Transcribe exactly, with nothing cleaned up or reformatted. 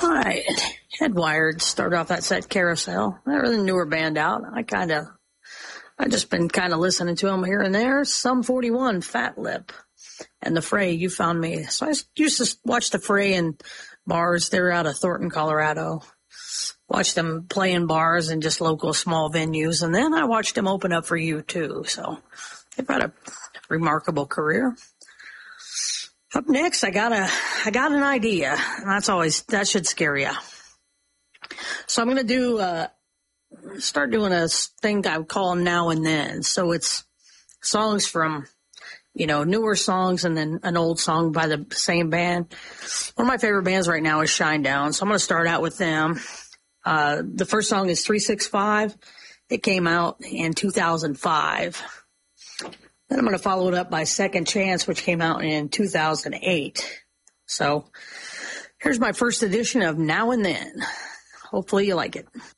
All right. Headwired started off that set, Carousel. They're the newer band out. I kind of, I just been kind of listening to them here and there. Sum forty-one, Fat Lip, and The Fray, You Found Me. So I used to watch The Fray in bars. They're out of Thornton, Colorado. Watched them play in bars and just local small venues. And then I watched them open up for U two. So they've had a remarkable career. Up next, I got a, I got an idea, and that's always, that should scare you. So I'm going to do, uh, start doing a thing I would call them Now and Then. So it's songs from, you know, newer songs and then an old song by the same band. One of my favorite bands right now is Shinedown. So I'm going to start out with them. Uh, the first song is three six five. It came out in two thousand five. Then I'm going to follow it up by Second Chance, which came out in two thousand eight. So here's my first edition of Now and Then. Hopefully you like it.